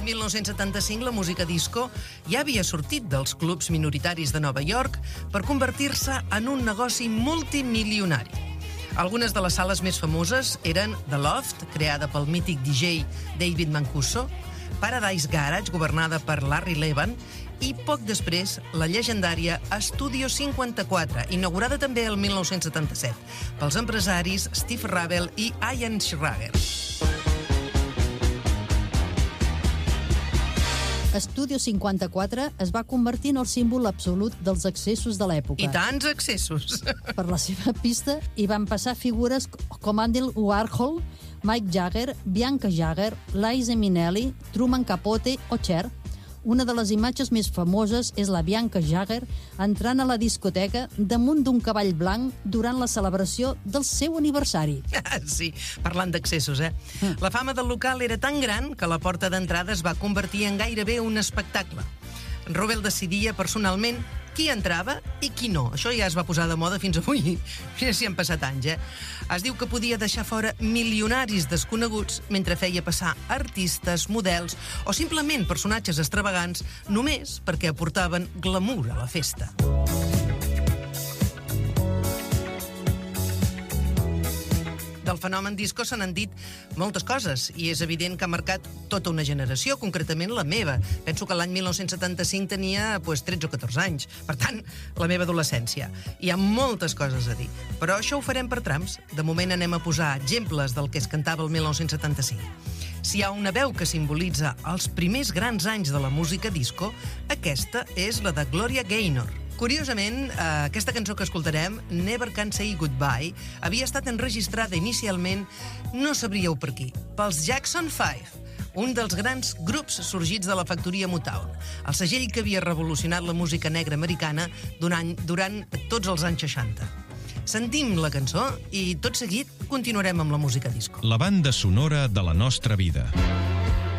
L'any 1975 la música disco ja havia sortit dels clubs minoritaris de Nova York per convertir-se en un negoci multimilionari. Algunes de les sales més famoses eren The Loft, creada pel mític DJ David Mancuso, Paradise Garage, governada per Larry Levan, i poc després la llegendària Studio 54, inaugurada també el 1977 pels empresaris Steve Ravel i Ian Schrager. Studio 54 es va convertir en el símbol absolut dels excessos de l'època. I tants excessos! Per la seva pista hi van passar figures com Andy Warhol, Mick Jagger, Bianca Jagger, Liza Minnelli, Truman Capote o Cher. Una de les imatges més famoses és la Bianca Jagger entrant a la discoteca damunt d'un cavall blanc durant la celebració del seu aniversari. Sí, parlant d'excessos, La fama del local era tan gran que la porta d'entrada es va convertir en gairebé un espectacle. Ravel decidia personalment qui entrava i qui no. Això ja es va posar de moda fins avui. Mira si han passat anys, Es diu que podia deixar fora milionaris desconeguts mentre feia passar artistes, models o simplement personatges extravagants només perquè aportaven glamour a la festa. Del fenomen disco se n'han dit moltes coses i és evident que ha marcat tota una generació, concretament la meva. Penso que l'any 1975 tenia 13 o 14 anys, per tant, la meva adolescència. Hi ha moltes coses a dir, però això ho farem per trams. De moment anem a posar exemples del que es cantava el 1975. Si hi ha una veu que simbolitza els primers grans anys de la música disco, aquesta és la de Gloria Gaynor. Curiosament, aquesta cançó que escoltarem, Never Can Say Goodbye, havia estat enregistrada inicialment, no sabríeu per qui, pels Jackson 5, un dels grans grups sorgits de la factoria Motown, el segell que havia revolucionat la música negra americana durant tots els anys 60. Sentim la cançó i tot seguit continuarem amb la música disco. La banda sonora de la nostra vida.